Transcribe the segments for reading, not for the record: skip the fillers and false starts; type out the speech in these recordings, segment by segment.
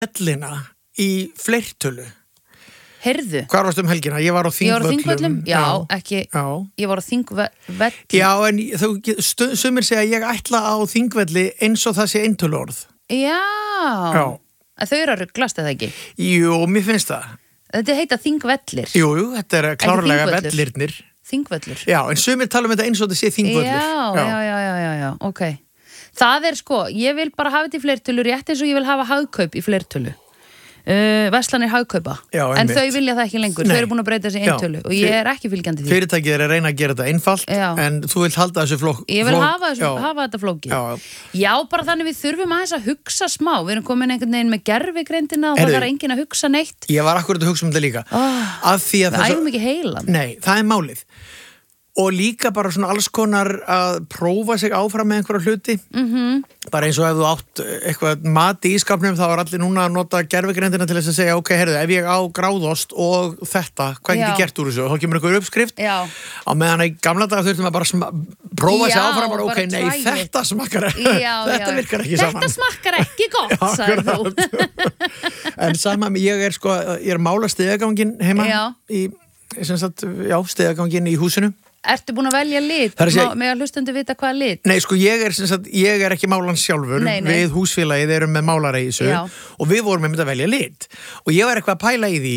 Þingvellina í fleirtölu. Heyrðu. Hvar varstu helgina? Ég var á Þingvöllum. Já, ekki. Já. Ég var á Þingvelli. Já, en sumir segja að ég ætla á Þingvelli eins og það sé eintöluorð. Já. Þau eru að rugglast eða ekki? Jú, mér finnst það. Þetta heita Þingvellir. Jú, þetta er klárlega vellirnir. Þingvöllur. Já, en sumir tala þetta eins og það sé Þingvöllur. Já, ok. Það er ég vil bara hafa þetta í fleirtölu rétt eins og ég vil hafa hagkaup í fleirtölu. Verslanir hagkaupa. Já, en þau vilja það ekki lengur. Þau eru búin að breyta sig eintölu og ég er ekki fylgjandi því. Fyrirtækið er að reyna að gera þetta einfalt, en þú vilt halda þessu flók. Ég vil hafa þetta flókið. Já, bara þannig við þurfum aðeins að hugsa smá. Við erum komin einhvern veginn með gervigreindina og það var enginn að hugsa neitt. Ég var akkurat að hugsa þetta líka. Við æfum ekki heilan. Nei, það er málið. Og líka bara svona alls konar að prófa sig áfram með einhverja hluti. Bara eins og ef þú átt eitthvað mat í ískapnum, þá er allir núna að nota gervigreindina til þess að segja, ok, heyrðu, ef ég á gráðost og þetta, hvað get ég gert úr þessu? Og þá kemur einhver uppskrift. Já. Á meðan í gamla daga þurftum að bara prófa sig áfram, bara, ok, nei, þetta smakkar þetta virkar ekki saman. Þetta smakkar ekki gott, sagði þú. En saman, ég er mála stiðaganginn heima stiðaganginn í húsinu. Ertu búin að velja lit? Með að hlustendur vita hvað lit? Nei, ég er ekki málan sjálfur. Við húsfélagið erum með málara í þessu og við vorum með að velja lit. Og ég var eitthvað að pæla í því,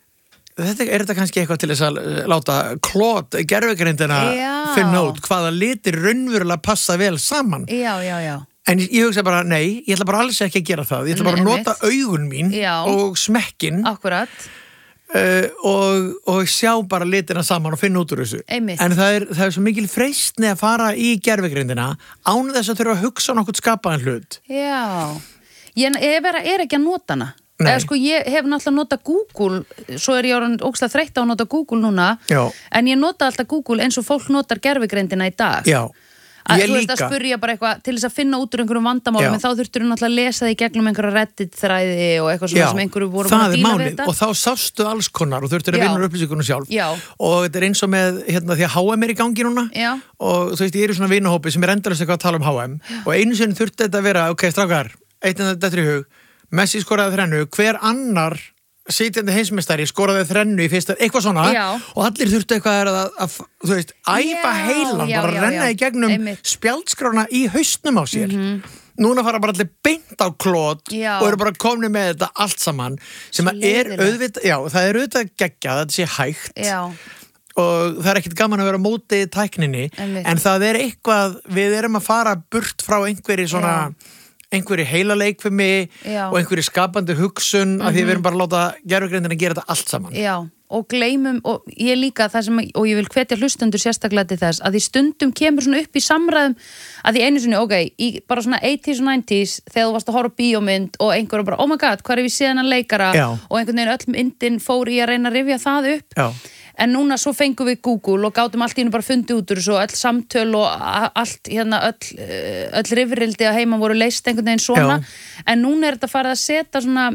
er þetta kannski eitthvað til þess að láta Claude gervigreindina finna út hvaða litir raunverulega passa vel saman. Já. En ég hugsa bara, nei, ég ætla bara alls ekki að gera það. Ég ætla bara að nota augun mín og smekkin. Akkurat. Og sjá bara litina saman og finna út úr þessu. En það er svo mikil freistni að fara í gervigreindina án þess að þurfa að hugsa nokkuð skapaðan hlut. Já, ég er ekki að nota hana. Ég hef náttúrulega notað Google, svo er ég orðin ógeðslega þreytt á að nota Google núna. Já. En ég nota alltaf Google eins og fólk notar gervigreindina í dag. Já. Þú veist að spurja bara eitthvað til þess að finna út úr einhverjum vandamálum, en þá þurftur þú náttúrulega að lesa það í gegnum einhverja Reddit-þræði og eitthvað svona sem einhverju voru búin að díla við þetta. Og þá sástu alls konar og þurftur að vinna úr upplýsingunum sjálf. Já. Og þetta er eins og með, því að H&M er í gangi núna. Já. Og þú veist, ég er í svona vinahópi sem er endalaust eitthvað að tala um H&M. Og einu sinni þurfti þetta að vera, ok, strákar, eitt en þetta í hug, Messi skoraði 3, hver annar sitjandi heimsmeistari skoraði 3 í fyrsta, eitthvað svona. Já. Og allir þurftu eitthvað að þú veist, æfa heilan, bara renna í gegnum spjaldskrána í hausnum á sér. Núna fara bara allir beint á Claude og eru bara komni með þetta allt saman sem er auðvitað, það er auðvitað geggjað, þetta sé hægt. Já. Og það er ekkert gaman að vera á móti tækninni, en það er eitthvað, við erum að fara burt frá einhverju heilaleikfimi og einhverju skapandi hugsun að því við erum bara að láta gervigreindina gera þetta allt saman. Já, og gleymum, og ég líka það sem, og ég vil hvetja hlustendur sérstaklega til þess, að því stundum kemur svona upp í samræðum að því einu sinni, ok, í bara svona 80s og 90s, þegar þú varst að horfa á bíómynd og einhverju bara, oh my god, hvað er við séðan að leikara og einhvern veginn öll myndin fór í að reyna að rifja það upp. Já. En núna svo fengum við Google og gátum allt í hennu bara fundið út úr þessu og öll samtöl og allt, öll rifrildi að heima voru leyst einhvern veginn svona. Já. En núna er þetta farið að setja svona,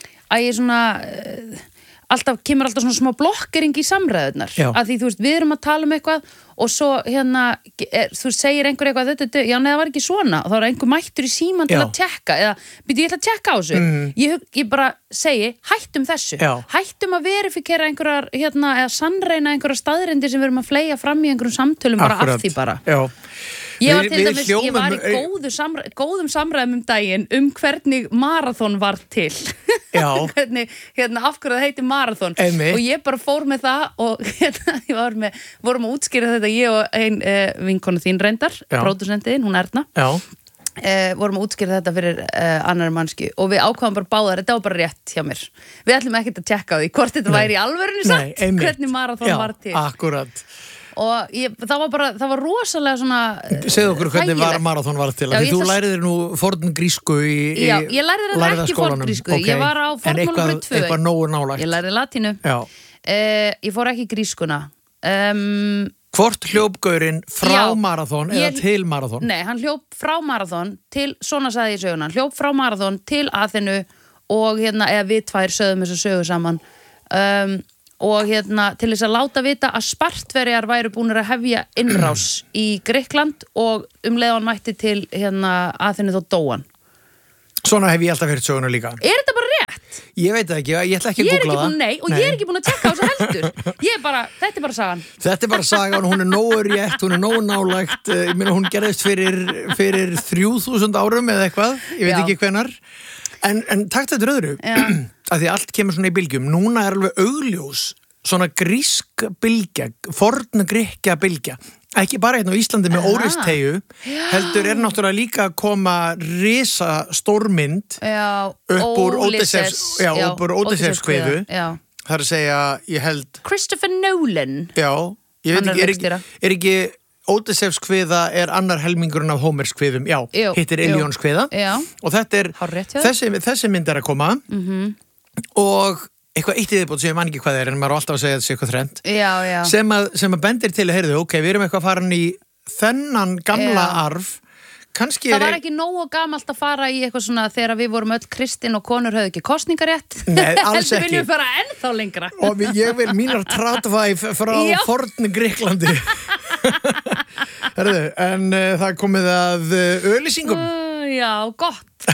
kemur alltaf svona smá blokkering í samræðunar. Að því, þú veist, við erum að tala um eitthvað og svo, þú segir einhver eitthvað, þetta, já, nei, það var ekki svona. Og þá er einhver mættur í síman til að tjekka, eða, ég ætla að tjekka á þessu. Ég bara segi, hættum þessu. Já. Hættum að verifikera einhverjar, eða sannreina einhverjar staðreyndir sem við erum að fleygja fram í einhverjum samtölum bara af því bara. Já. Ég var til dæmis, ég var í góðum samræðum daginn hvernig marathon var til. Já. Hvernig, af hverju það heiti marathon. Og ég bara fór með það og vorum að útskýra þetta, ég og ein vinkonu þín reyndar, pródusentiðin, hún Erna. Já. Vorum að útskýra þetta fyrir annar mannski og við ákvaðum bara báðar, þetta var bara rétt hjá mér. Við ætlum ekkert að tjekka á því hvort þetta væri í alvörunni satt, hvernig marathon var til. Já, akkurat. Og það var rosalega svona segðu okkur hvernig marathon var til því þú læriðir nú forngrísku í já, ég læriði þetta ekki forngrísku ég var á fornmálum 2 eitthvað nógu nálægt ég læriði latínu ég fór ekki grískuna hvort hljópgaurinn frá marathon eða til marathon? Nei, hann hljóp frá marathon til, svona sagði ég söguna hann hljóp frá marathon til Aþenu og eða við tvær sögðum þessu sögu saman og til þess að láta vita að Spartverjar væru búnir að hefja innrás í Grikkland og leið hann mætti til Aþenu þá dóan. Svona hef ég alltaf heyrt söguna líka. Er þetta bara rétt? Ég veit það ekki, ég ætla ekki að googla það. Nei, og ég er ekki búin að tjekka á þessu heldur. Þetta er bara sagan. Þetta er bara sagan, hún er nógu rétt, hún er nógu nálægt, ég meina hún gerðist fyrir 3000 árum eða eitthvað, ég veit ekki hvenar. En takt þetta öðru, að því allt kemur svona í bylgjum, núna er alveg augljós, svona grísk bylgja, forna Grikkja bylgja, ekki bara hérna á Íslandi með Óristeyju, heldur er náttúrulega líka að koma risa stórmynd upp úr Ódysseifskviðu, það er að segja, ég held Christopher Nolan. Já, ég veit ekki, er ekki Ódysseifskviða er annar helmingurinn af Hómerskviðum, hittir Iljónskviða og þetta er, þessi mynd er að koma og eitthvað eitt í viðbót sem ég man ekki hvað er en maður er alltaf að segja að þetta sé eitthvað þrennt sem að bendir til að heyrðu, ok, við erum eitthvað að fara í þennan gamla arf kannski það var ekki nógu gamalt að fara í eitthvað svona þegar við vorum öll kristin og konur höfðu ekki kosningarétt. Nei, alls ekki. Viljum fara ennþá lengra og ég vil mínar tradvæf frá fornu Grikklandi. Herðu, en það komið að auglýsingum. Já, gott.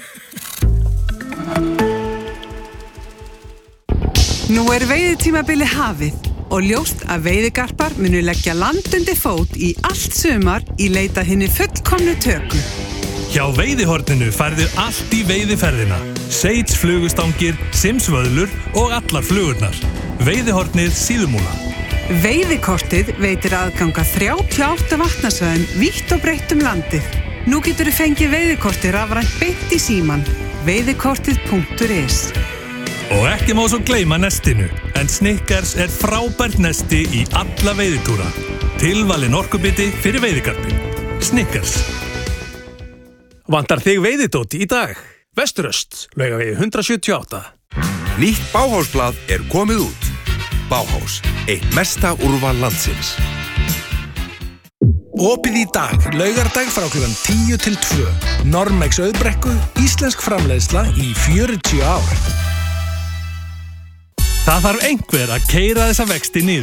Nú er veiðitímabili hafið og ljóst að veiðigarpar munu leggja land undir fót í allt sumar í leita hinni fullkomnu töku. Hjá Veiðihorninu færðu allt í veiðiferðina. Seits flugustangir, simsvöðlur og allar flugurnar. Veiðihornið Síðumúla. Veiðikortið veitir aðganga 38 vatnasvæðum vítt og breitt landið. Nú getur þú fengið veiðikortið rafrænt beint í síman. Veiðikortið.is. Og ekki má svo gleyma nestinu, en Snickers er frábært nesti í alla veiðitúra. Tilvalin orkubiti fyrir veiðigarpin. Snickers. Vantar þig veiðidót í dag? Vesturöst, Laugavegi 178. Nýtt Bauhausblað er komið út. Bauhaus, eitt mesta úrval landsins. Opið í dag, laugardag frá klukkan 10 til 2. Normex Auðbrekku, íslensk framleiðsla í 40 ár. Það þarf einhver að keyra þessa vexti niður.